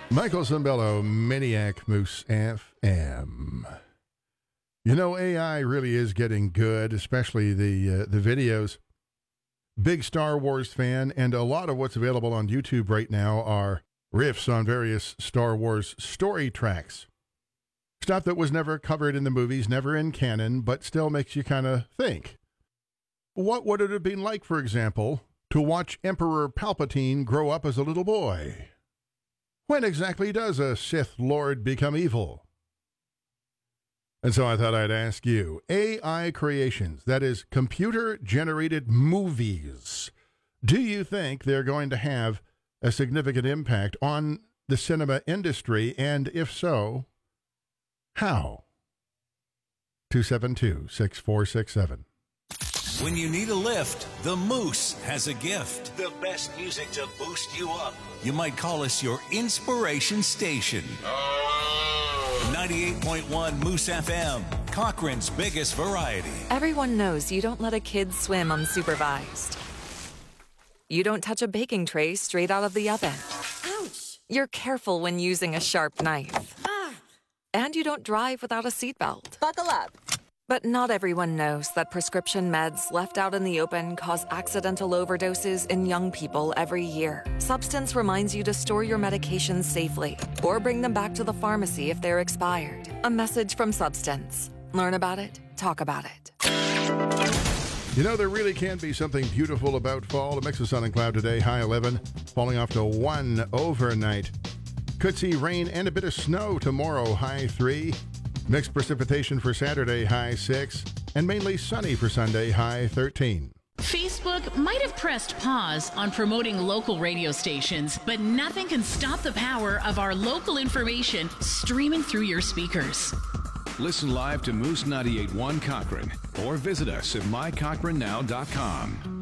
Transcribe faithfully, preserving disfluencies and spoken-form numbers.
Michael Zambello, Maniac Moose F M. You know, A I really is getting good, especially the uh, the videos. Big Star Wars fan, and a lot of what's available on YouTube right now are riffs on various Star Wars story tracks. Stuff that was never covered in the movies, never in canon, but still makes you kind of think. What would it have been like, for example, to watch Emperor Palpatine grow up as a little boy? When exactly does a Sith Lord become evil? And so I thought I'd ask you, A I creations, that is, computer-generated movies, do you think they're going to have a significant impact on the cinema industry? And if so, how? two seven two, six four six seven. When you need a lift, the Moose has a gift. The best music to boost you up. You might call us your inspiration station. ninety-eight point one Moose F M, Cochrane's biggest variety. Everyone knows you don't let a kid swim unsupervised. You don't touch a baking tray straight out of the oven. Ouch! You're careful when using a sharp knife. Ah! And you don't drive without a seatbelt. Buckle up. But not everyone knows that prescription meds left out in the open cause accidental overdoses in young people every year. Substance reminds you to store your medications safely or bring them back to the pharmacy if they're expired. A message from Substance. Learn about it, talk about it. You know, there really can be something beautiful about fall. A mix of sun and cloud today, high eleven, falling off to one overnight. Could see rain and a bit of snow tomorrow, high three. Mixed precipitation for Saturday, high six, and mainly sunny for Sunday, high thirteen. Facebook might have pressed pause on promoting local radio stations, but nothing can stop the power of our local information streaming through your speakers. Listen live to Moose ninety-eight point one Cochrane or visit us at my cochrane now dot com.